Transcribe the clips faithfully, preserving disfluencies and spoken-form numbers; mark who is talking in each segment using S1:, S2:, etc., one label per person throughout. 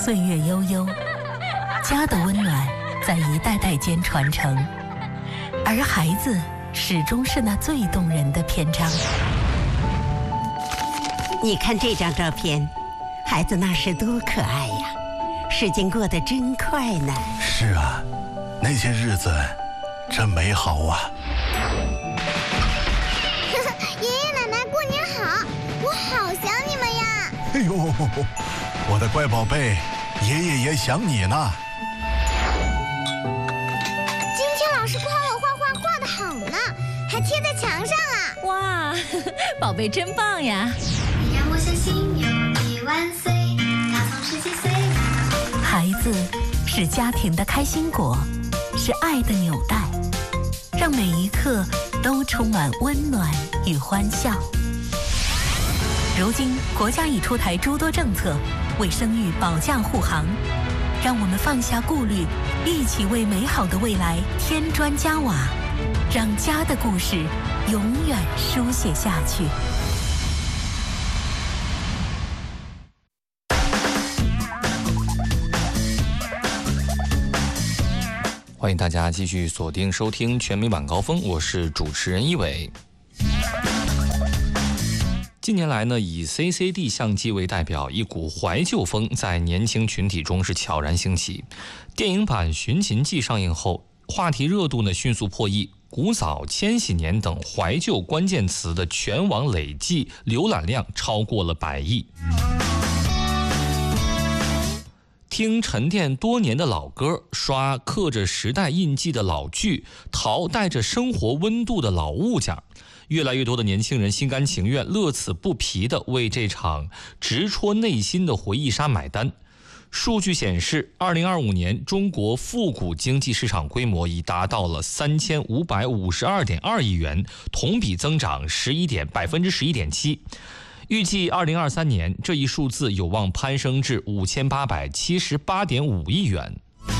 S1: 岁月悠悠，家的温暖在一代代间传承，而孩子始终是那最动人的篇章。
S2: 你看这张照片，孩子那时多可爱呀，时间过得真快呢。
S3: 是啊，那些日子真美好啊。
S4: 爷爷奶奶过年好，我好想你们呀。
S3: 哎呦，我的乖宝贝，爷爷也想你呢。
S4: 今天老师夸我画画画得好呢，还贴在墙上啊。
S5: 哇，宝贝真棒呀。
S6: 你让我相信有你万岁，他从十几岁。
S1: 孩子是家庭的开心果，是爱的纽带，让每一刻都充满温暖与欢笑。如今国家已出台诸多政策，为生育保驾护航，让我们放下顾虑，一起为美好的未来添砖加瓦，让家的故事永远书写下去。
S7: 欢迎大家继续锁定收听全民晚高峰，我是主持人一伟。近年来呢，以 C C D 相机为代表，一股怀旧风在年轻群体中是悄然兴起。电影版《寻秦记》上映后，话题热度呢迅速破亿，古早、千禧年等怀旧关键词的全网累计浏览量超过了百亿。听沉淀多年的老歌，刷刻着时代印记的老剧，淘带着生活温度的老物件，越来越多的年轻人心甘情愿、乐此不疲地为这场直戳内心的回忆杀买单。数据显示，二零二五年中国复古经济市场规模已达到了三千五百五十二点二亿元，同比增长十一点百分之十一点七。预计二零二三年这一数字有望攀升至五千八百七十八点五亿元。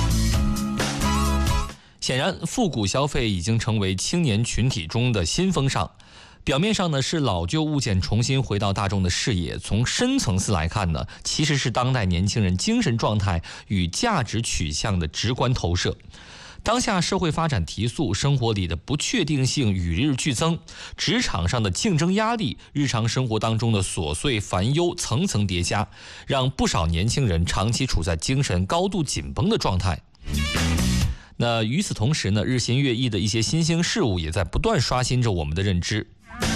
S7: 显然，复古消费已经成为青年群体中的新风尚。表面上呢是老旧物件重新回到大众的视野，从深层次来看呢，其实是当代年轻人精神状态与价值取向的直观投射。当下社会发展提速，生活里的不确定性与日俱增，职场上的竞争压力，日常生活当中的琐碎烦忧层层叠加，让不少年轻人长期处在精神高度紧绷的状态。那与此同时呢，日新月异的一些新兴事物也在不断刷新着我们的认知。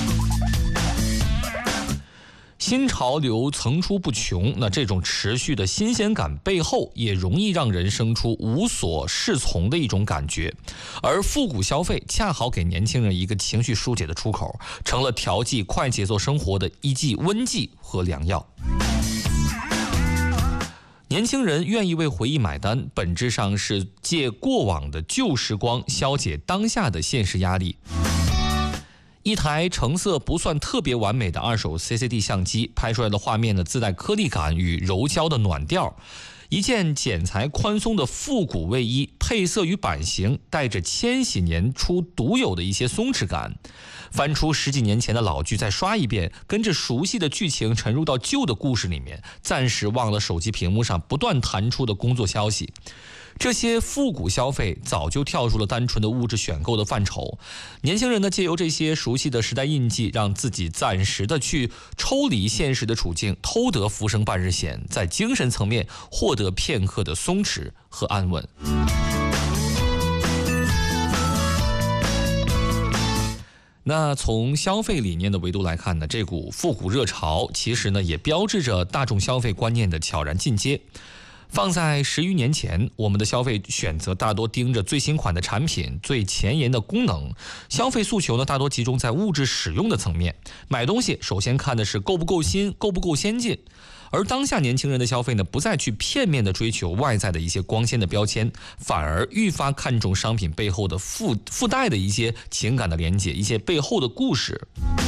S7: 新潮流层出不穷，那这种持续的新鲜感背后，也容易让人生出无所适从的一种感觉。而复古消费恰好给年轻人一个情绪疏解的出口，成了调剂快节奏生活的一剂温剂和良药。年轻人愿意为回忆买单，本质上是借过往的旧时光消解当下的现实压力。一台成色不算特别完美的二手 C C D 相机，拍出来的画面呢自带颗粒感与柔焦的暖调。一件剪裁宽松的复古卫衣，配色与版型带着千禧年初独有的一些松弛感。翻出十几年前的老剧再刷一遍，跟着熟悉的剧情沉入到旧的故事里面，暂时忘了手机屏幕上不断弹出的工作消息。这些复古消费早就跳出了单纯的物质选购的范畴，年轻人呢借由这些熟悉的时代印记，让自己暂时的去抽离现实的处境，偷得浮生半日闲，在精神层面获得片刻的松弛和安稳。那从消费理念的维度来看呢，这股复古热潮其实呢也标志着大众消费观念的悄然进阶。放在十余年前，我们的消费选择大多盯着最新款的产品、最前沿的功能，消费诉求呢大多集中在物质使用的层面。买东西首先看的是够不够新、够不够先进。而当下年轻人的消费呢，不再去片面的追求外在的一些光鲜的标签，反而愈发看重商品背后的附附带的一些情感的连接，一些背后的故事。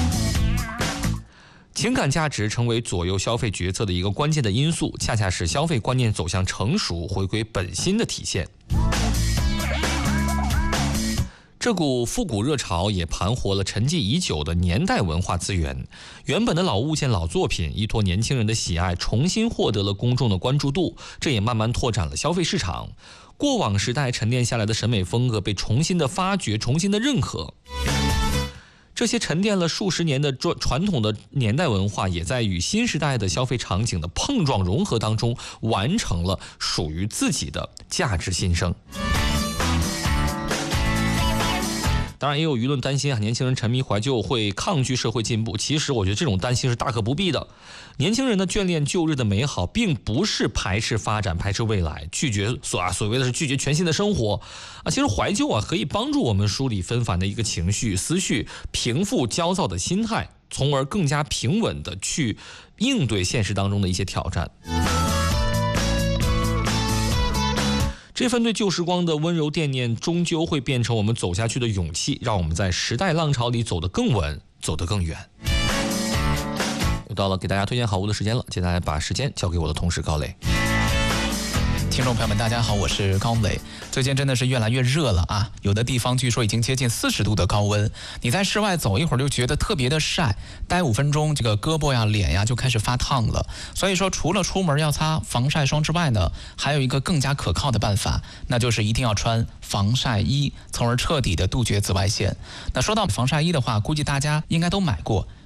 S7: 情感价值成为左右消费决策的一个关键的因素，恰恰是消费观念走向成熟、回归本心的体现。 这股复古热潮也盘活了沉寂已久的年代文化资源，原本的老物件、老作品依托年轻人的喜爱，重新获得了公众的关注度，这也慢慢拓展了消费市场。过往时代沉淀下来的审美风格被重新的发掘、重新的认可。这些沉淀了数十年的传统的年代文化，也在与新时代的消费场景的碰撞融合当中，完成了属于自己的价值新生。当然也有舆论担心啊，年轻人沉迷怀旧会抗拒社会进步。其实我觉得这种担心是大可不必的。年轻人的眷恋旧日的美好，并不是排斥发展、排斥未来，拒绝所啊所谓的是拒绝全新的生活啊。其实怀旧啊可以帮助我们梳理纷繁的一个情绪、思绪，平复焦躁的心态，从而更加平稳的去应对现实当中的一些挑战。这份对旧时光的温柔惦念，终究会变成我们走下去的勇气，让我们在时代浪潮里走得更稳，走得更远。又到了给大家推荐好物的时间了，接下来把时间交给我的同事高磊。
S8: 听众朋友们，大家好，我是高磊。最近真的是越来越热了啊，有的地方据说已经接近四十度的高温。你在室外走一会儿就觉得特别的晒，待五分钟，这个胳膊呀、脸呀就开始发烫了。所以说，除了出门要擦防晒霜之外呢，还有一个更加可靠的办法，那就是一定要穿防晒衣，从而彻底的杜绝紫外线。那说到防晒衣的话，估计大家应该都买过。